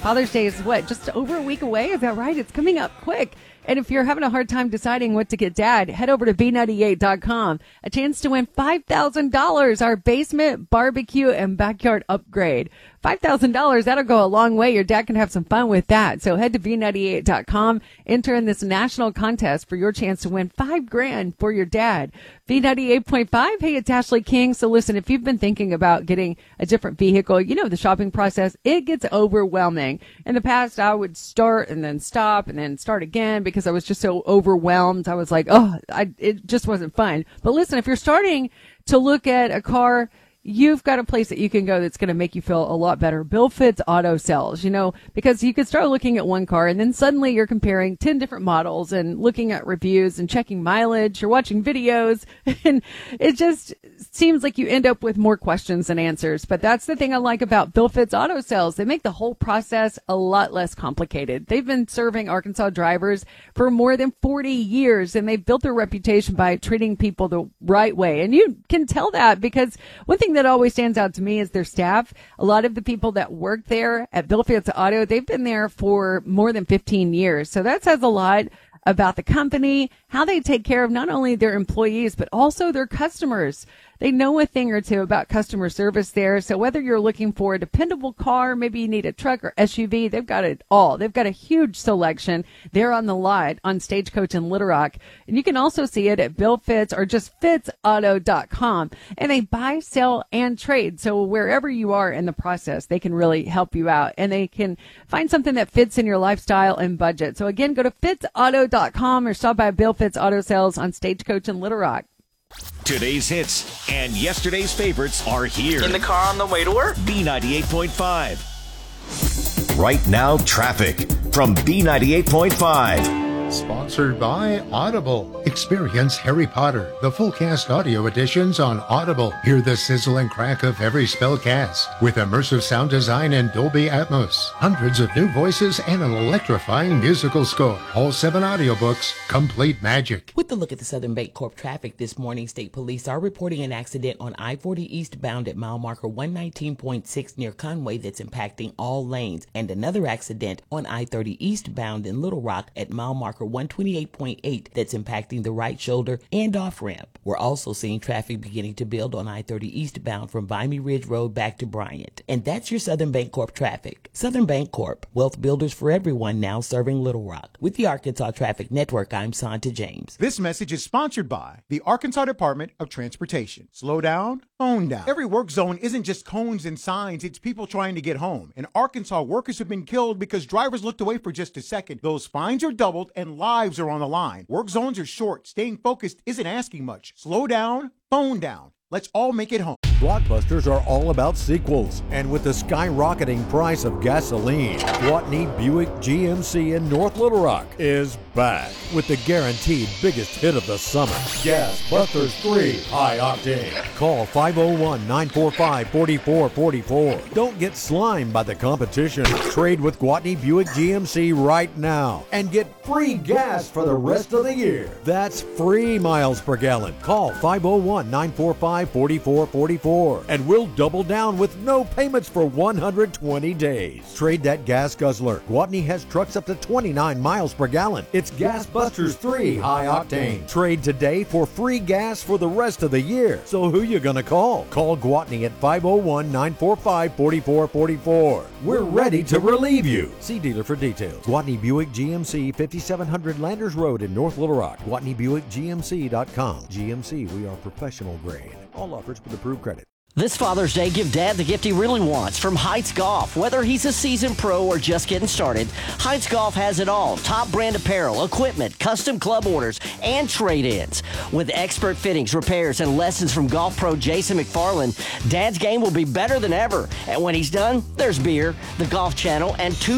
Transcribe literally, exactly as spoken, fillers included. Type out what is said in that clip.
Father's Day is what, just over a week away? Is that right? It's coming up quick. And if you're having a hard time deciding what to get Dad, head over to B ninety-eight dot com. A chance to win five thousand dollars, our basement, barbecue, and backyard upgrade. five thousand dollars, that'll go a long way. Your dad can have some fun with that. So head to B ninety-eight dot com, enter in this national contest for your chance to win five grand for your dad. B ninety-eight point five, hey, it's Ashley King. So listen, if you've been thinking about getting a different vehicle, you know the shopping process, it gets overwhelming. In the past, I would start and then stop and then start again because I was just so overwhelmed. I was like, oh, I, it just wasn't fun. But listen, if you're starting to look at a car, you've got a place that you can go that's going to make you feel a lot better. Bill Fitz Auto Sales, you know, because you could start looking at one car and then suddenly you're comparing ten different models and looking at reviews and checking mileage. You're watching videos and it just seems like you end up with more questions than answers. But that's the thing I like about Bill Fitz Auto Sales. They make the whole process a lot less complicated. They've been serving Arkansas drivers for more than forty years and they've built their reputation by treating people the right way. And you can tell that because one thing that always stands out to me is their staff. A lot of the people that work there at Bill Fitz Auto, they've been there for more than fifteen years. So that says a lot about the company, how they take care of not only their employees, but also their customers. They know a thing or two about customer service there. So whether you're looking for a dependable car, maybe you need a truck or S U V, they've got it all. They've got a huge selection there on the lot on Stagecoach in Little Rock. And you can also see it at Bill Fitz or just fitz auto dot com. And they buy, sell, and trade. So wherever you are in the process, they can really help you out. And they can find something that fits in your lifestyle and budget. So again, go to fitz auto dot com or stop by Bill Fitz Auto Sales on Stagecoach in Little Rock. Today's hits and yesterday's favorites are here. In the car on the way to work. B ninety-eight point five. Right now, traffic from B ninety-eight point five. Sponsored by Audible. Experience Harry Potter, the full cast audio editions on Audible. Hear the sizzle and crack of every spell cast with immersive sound design and Dolby Atmos. Hundreds of new voices and an electrifying musical score. All seven audiobooks, complete magic. With the look at the Southern Bancorp traffic this morning, state police are reporting an accident on I forty eastbound at mile marker one nineteen point six near Conway that's impacting all lanes, and another accident on I thirty eastbound in Little Rock at mile marker one twenty-eight point eight that's impacting the right shoulder and off-ramp. We're also seeing traffic beginning to build on I thirty eastbound from Vimy Ridge Road back to Bryant. And that's your Southern Bancorp traffic. Southern Bancorp, wealth builders for everyone, now serving Little Rock. With the Arkansas Traffic Network, I'm Santa James. This message is sponsored by the Arkansas Department of Transportation. Slow down, phone down. Every work zone isn't just cones and signs, it's people trying to get home. In Arkansas, workers have been killed because drivers looked away for just a second. Those fines are doubled and lives are on the line. Work zones are short. Staying focused isn't asking much. Slow down, phone down. Let's all make it home. Blockbusters are all about sequels, and with the skyrocketing price of gasoline, Gwatney Buick G M C in North Little Rock is back with the guaranteed biggest hit of the summer, Gas Busters three High Octane. Call five oh one, nine four five, four four four four. Don't get slimed by the competition. Trade with Gwatney Buick G M C right now and get free gas for the rest of the year. That's free miles per gallon. Call five oh one, nine four five, four four four four and we'll double down with no payments for one hundred twenty days. Trade that gas guzzler. Gwatney has trucks up to twenty-nine miles per gallon. It's Gas Busters three High Octane. Trade today for free gas for the rest of the year. So who you gonna call? Call Gwatney at five oh one, nine four five, four four four four. We're ready to relieve you. See dealer for details. Gwatney Buick G M C, fifty-seven hundred Landers Road in North Little Rock. Gwatney Buick G M C dot com. G M C, we are professional grade. All offers with approved credit. This Father's Day, give Dad the gift he really wants from Heights Golf. Whether he's a seasoned pro or just getting started, Heights Golf has it all. Top brand apparel, equipment, custom club orders, and trade-ins. With expert fittings, repairs, and lessons from golf pro Jason McFarland, Dad's game will be better than ever. And when he's done, there's beer, the Golf Channel, and two